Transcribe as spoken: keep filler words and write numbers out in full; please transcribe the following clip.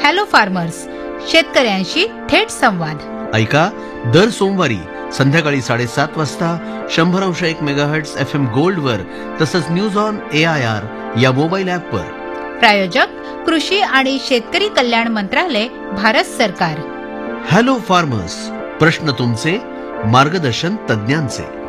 Hello farmers, शेतकऱ्यांशी थेट संवाद. ऐका दर सोमवारी संध्याकाळी साडेसात वाजता शंभर अंश एक मेगाहर्ट्झ एफ एम गोल्ड वर, तसंच news on A I R या मोबाईल ऍप वर. प्रायोजक कृषी आणि शेतकरी कल्याण मंत्रालय, भारत सरकार. हॅलो फार्मर्स, प्रश्न तुमचे, मार्गदर्शन तज्ञांचे.